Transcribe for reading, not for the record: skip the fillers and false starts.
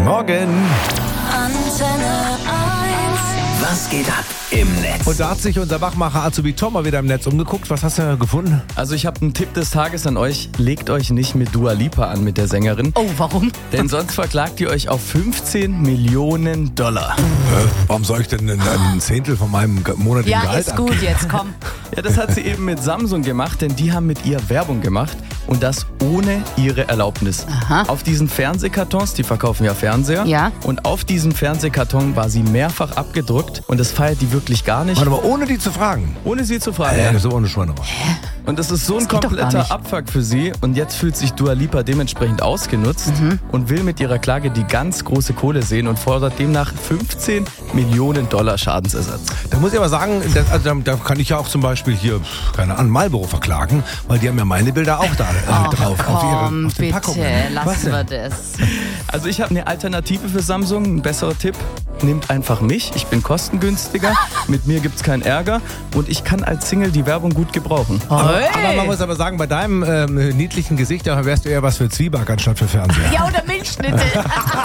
Morgen. Antenne 1. Was geht ab im Netz? Und da hat sich unser Wachmacher Azubi Tom mal wieder im Netz umgeguckt. Was hast du gefunden? Also ich habe einen Tipp des Tages an euch. Legt euch nicht mit Dua Lipa an, mit der Sängerin. Oh, warum? Denn sonst verklagt ihr euch auf 15 Millionen Dollar. Warum soll ich denn ein Zehntel von meinem monatlichen Ja, Gehalt ist gut, jetzt komm. Ja, das hat sie eben mit Samsung gemacht, denn die haben mit ihr Werbung gemacht. Und das ohne ihre Erlaubnis. Aha. Auf diesen Fernsehkartons, die verkaufen ja Fernseher. Ja. Und auf diesem Fernsehkarton war sie mehrfach abgedruckt. Und das feiert die wirklich gar nicht. Warte mal, ohne die zu fragen. Ohne sie zu fragen. Das ist so ohne Schweine. Und das ist so ein Das geht doch gar kompletter nicht. Abfuck für sie. Und jetzt fühlt sich Dua Lipa dementsprechend ausgenutzt und will mit ihrer Klage die ganz große Kohle sehen und fordert demnach 15 Millionen Dollar Schadensersatz. Da muss ich aber sagen, da kann ich ja auch zum Beispiel hier, keine Ahnung, Marlboro verklagen, weil die haben ja meine Bilder auch da drauf. Komm, auf den bitte, Packungen. Was lassen denn? wir das. Also ich habe eine Alternative für Samsung, ein besserer Tipp. Nehmt einfach mich, ich bin kostengünstiger, mit mir gibt's keinen Ärger und ich kann als Single die Werbung gut gebrauchen. Aber man muss aber sagen, bei deinem niedlichen Gesicht, da wärst du eher was für Zwieback anstatt für Fernseher. Ja, oder Milchschnitte.